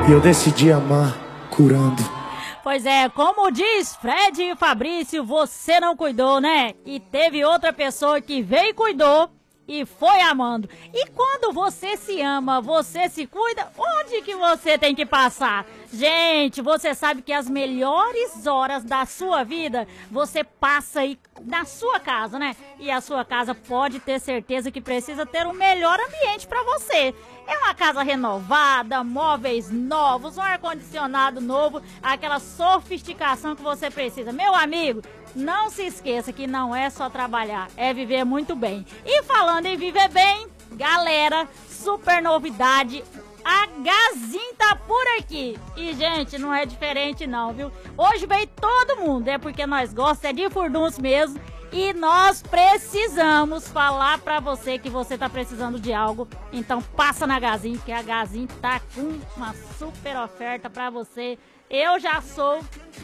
E eu decidi amar curando. Pois é, como diz Fred e Fabrício, você não cuidou, né? E teve outra pessoa que veio e cuidou e foi amando. E quando você se ama, você se cuida, onde que você tem que passar? Gente, você sabe que as melhores horas da sua vida, você passa aí na sua casa, né? E a sua casa pode ter certeza que precisa ter um melhor ambiente para você. É uma casa renovada, móveis novos, um ar-condicionado novo, aquela sofisticação que você precisa. Meu amigo, não se esqueça que não é só trabalhar, é viver muito bem. E falando em viver bem, galera, super novidade, a Gazin tá por aqui. E, gente, não é diferente não, viu? Hoje veio todo mundo, é porque nós gostamos de furdunço mesmo. E nós precisamos falar pra você que você tá precisando de algo. Então passa na Gazin, que a Gazin tá com uma super oferta pra você. Eu já sou,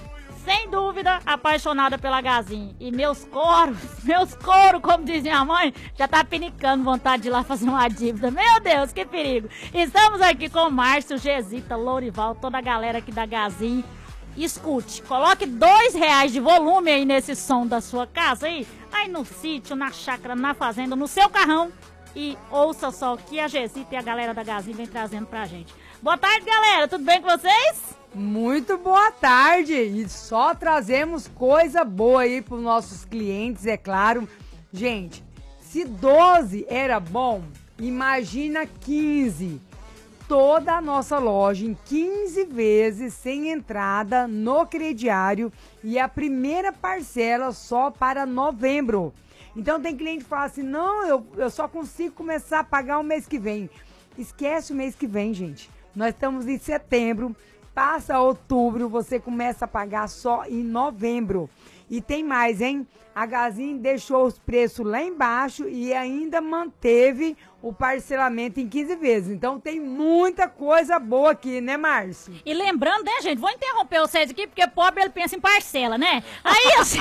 sem dúvida, apaixonada pela Gazin. E meus coros, como diz minha mãe, já tá pinicando vontade de ir lá fazer uma dívida. Meu Deus, que perigo. Estamos aqui com o Márcio, Gesita, Lourival, toda a galera aqui da Gazin. Escute, coloque R$2 de volume aí nesse som da sua casa aí no sítio, na chácara, na fazenda, no seu carrão, e ouça só o que a Gesita e a galera da Gazin vem trazendo pra gente. Boa tarde, galera, tudo bem com vocês? Muito boa tarde, e só trazemos coisa boa aí pros nossos clientes, é claro. Gente, se 12 era bom, imagina 15. Toda a nossa loja em 15 vezes sem entrada no crediário e a primeira parcela só para novembro. Então tem cliente que fala assim, não, eu só consigo começar a pagar o mês que vem. Esquece o mês que vem, gente. Nós estamos em setembro, passa outubro, você começa a pagar só em novembro. E tem mais, hein? A Gazin deixou os preços lá embaixo e ainda manteve o parcelamento em 15 vezes. Então tem muita coisa boa aqui, né, Márcio? E lembrando, né, gente, vou interromper vocês aqui, porque pobre ele pensa em parcela, né? Aí, assim,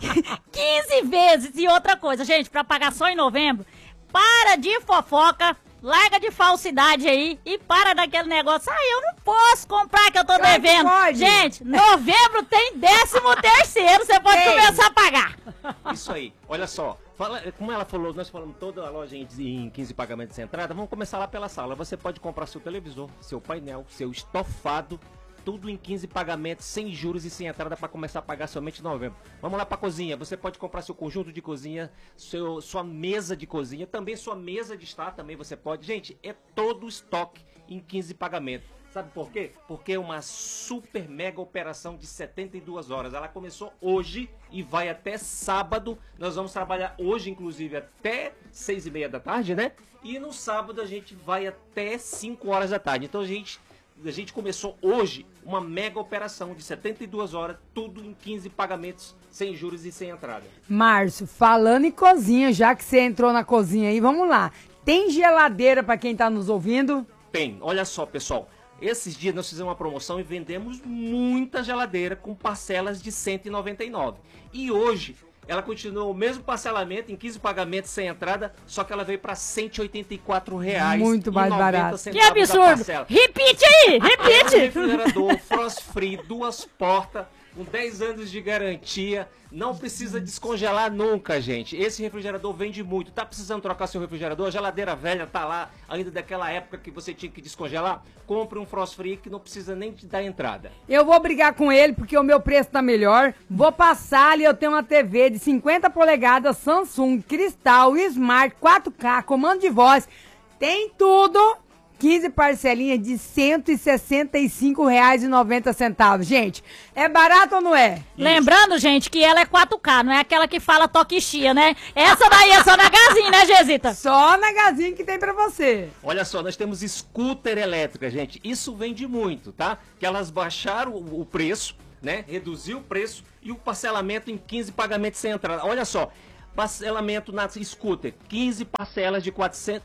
15 vezes. E outra coisa, gente, pra pagar só em novembro, para de fofoca. Larga de falsidade aí e para daquele negócio. Eu não posso comprar que eu tô devendo. Gente, novembro tem 13º, você pode começar a pagar. Isso aí, olha só. Como ela falou, nós falamos toda a loja em 15 pagamentos de entrada. Vamos começar lá pela sala. Você pode comprar seu televisor, seu painel, seu estofado, tudo em 15 pagamentos, sem juros e sem entrada para começar a pagar somente em novembro. Vamos lá para a cozinha. Você pode comprar seu conjunto de cozinha, sua mesa de cozinha, também sua mesa de estar, também você pode. Gente, é todo o estoque em 15 pagamentos. Sabe por quê? Porque é uma super mega operação de 72 horas. Ela começou hoje e vai até sábado. Nós vamos trabalhar hoje, inclusive, até 6h30 da tarde, né? E no sábado a gente vai até 5 horas da tarde. Então a gente começou hoje uma mega operação de 72 horas, tudo em 15 pagamentos, sem juros e sem entrada. Márcio, falando em cozinha, já que você entrou na cozinha aí, vamos lá. Tem geladeira para quem tá nos ouvindo? Tem, olha só, pessoal. Esses dias nós fizemos uma promoção e vendemos muita geladeira com parcelas de 199. E hoje ela continua o mesmo parcelamento em 15 pagamentos sem entrada, só que ela veio para R$184. Muito mais barato. Que absurdo! Repite aí, repite! Refrigerador, frost free, 2 portas, com 10 anos de garantia. Não precisa descongelar nunca, gente. Esse refrigerador vende muito. Tá precisando trocar seu refrigerador? A geladeira velha tá lá, ainda daquela época que você tinha que descongelar? Compre um frost free que não precisa nem te dar entrada. Eu vou brigar com ele porque o meu preço tá melhor. Vou passar ali, eu tenho uma TV de 50 polegadas, Samsung, Cristal, Smart, 4K, comando de voz. Tem tudo. 15 parcelinhas de R$165,90. Gente, é barato ou não é? Isso. Lembrando, gente, que ela é 4K, não é aquela que fala toque chia, né? Essa daí é só na Gazin, né, Gesita? Só na Gazin que tem pra você. Olha só, nós temos scooter elétrica, gente. Isso vende muito, tá? Que elas baixaram o preço, né? Reduziu o preço e o parcelamento em 15 pagamentos sem entrada. Olha só. Parcelamento na scooter, 15 parcelas de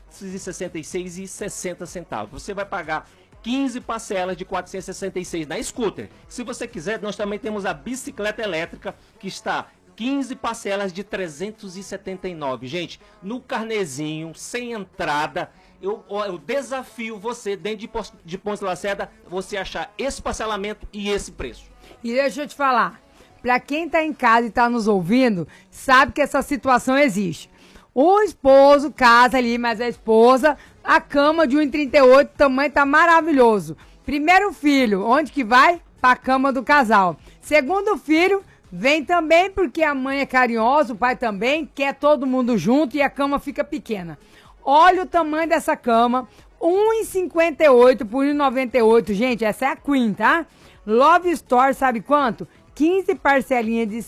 R$466,60. Você vai pagar 15 parcelas de 466 na scooter. Se você quiser, nós também temos a bicicleta elétrica, que está 15 parcelas de 379. Gente, no carnezinho, sem entrada, eu desafio você, dentro de Pontes de Lacerda, você achar esse parcelamento e esse preço. E deixa eu te falar, pra quem tá em casa e tá nos ouvindo, sabe que essa situação existe. O esposo casa ali, mas a esposa, a cama de 1,38, o tamanho tá maravilhoso. Primeiro filho, onde que vai? Pra cama do casal. Segundo filho, vem também porque a mãe é carinhosa, o pai também, quer todo mundo junto e a cama fica pequena. Olha o tamanho dessa cama, 1,58 por 1,98. Gente, essa é a Queen, tá? Love Store, sabe quanto? 15 parcelinhas de R$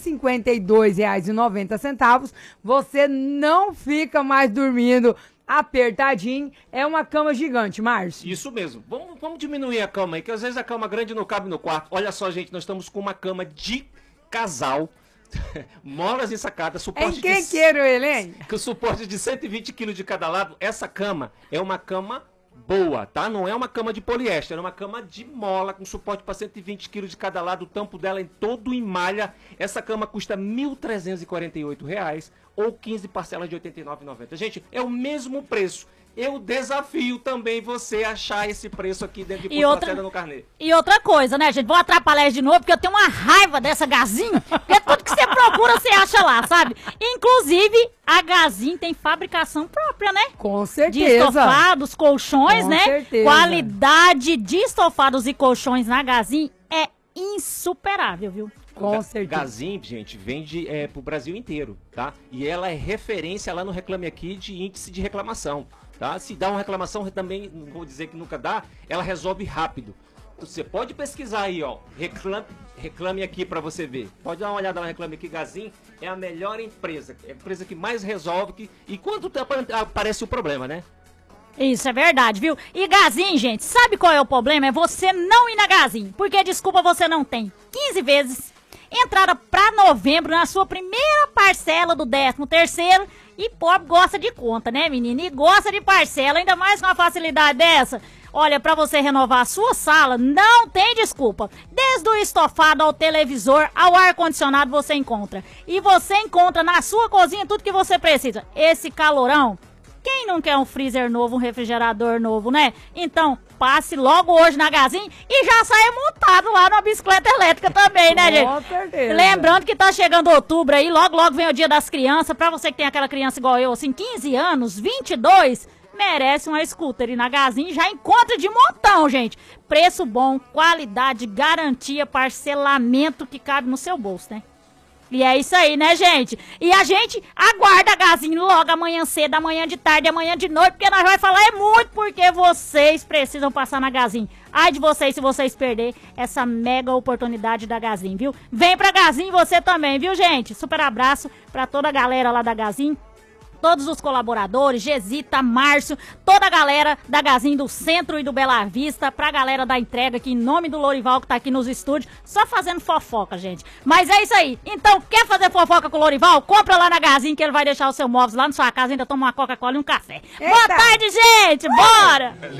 152,90. Você não fica mais dormindo apertadinho. É uma cama gigante, Márcio. Isso mesmo. Vamos diminuir a cama aí, que às vezes a cama grande não cabe no quarto. Olha só, gente, nós estamos com uma cama de casal. Molas ensacadas, suporte Encrenqueiro, Helene. com suporte de 120 kg de cada lado. Essa cama é uma cama boa, tá? Não é uma cama de poliéster, é uma cama de mola com suporte para 120 kg de cada lado. O tampo dela é todo em malha. Essa cama custa R$ 1.348 ou 15 parcelas de R$ 89,90. Gente, é o mesmo preço. Eu desafio também você achar esse preço aqui dentro de Pontes de Lacerda no carnê. E outra coisa, né, gente? Vou atrapalhar de novo, porque eu tenho uma raiva dessa Gazin, porque tudo que você procura, você acha lá, sabe? Inclusive, a Gazin tem fabricação própria, né? Com certeza. De estofados, colchões, Com né? certeza. Qualidade de estofados e colchões na Gazin é insuperável, viu? Com certeza. Gazin, gente, vende pro Brasil inteiro, tá? E ela é referência lá no Reclame Aqui de índice de reclamação, tá? Se dá uma reclamação, também, não vou dizer que nunca dá, ela resolve rápido. Você pode pesquisar aí, ó, Reclame Aqui pra você ver. Pode dar uma olhada lá, Reclame Aqui. Gazin é a melhor empresa, é a empresa que mais resolve, e quando aparece o problema, né? Isso é verdade, viu? E Gazin, gente, sabe qual é o problema? É você não ir na Gazin, porque desculpa, você não tem 15 vezes entrada pra novembro na sua primeira parcela do 13º, e pobre gosta de conta, né, menina? E gosta de parcela, ainda mais com uma facilidade dessa. Olha, pra você renovar a sua sala, não tem desculpa. Desde o estofado ao televisor, ao ar-condicionado você encontra. E você encontra na sua cozinha tudo que você precisa. Esse calorão, quem não quer um freezer novo, um refrigerador novo, né? Então, passe logo hoje na Gazin e já saia montado lá na bicicleta elétrica também, né, gente? Com certeza. Lembrando que tá chegando outubro aí, logo vem o dia das crianças. Pra você que tem aquela criança igual eu, assim, 15 anos, 22, merece uma scooter. E na Gazin já encontra de montão, gente. Preço bom, qualidade, garantia, parcelamento que cabe no seu bolso, né? E é isso aí, né, gente? E a gente aguarda a Gazin logo amanhã cedo, amanhã de tarde, amanhã de noite, porque nós vamos falar muito porque vocês precisam passar na Gazin. Ai de vocês se vocês perder essa mega oportunidade da Gazin, viu? Vem pra Gazin você também, viu, gente? Super abraço pra toda a galera lá da Gazin. Todos os colaboradores, Gesita, Márcio, toda a galera da Gazin do Centro e do Bela Vista, pra galera da entrega aqui, em nome do Lorival, que tá aqui nos estúdios, só fazendo fofoca, gente. Mas é isso aí. Então, quer fazer fofoca com o Lorival? Compra lá na Gazin, que ele vai deixar o seu móveis lá na sua casa, ainda toma uma Coca-Cola e um café. Eita. Boa tarde, gente! Bora!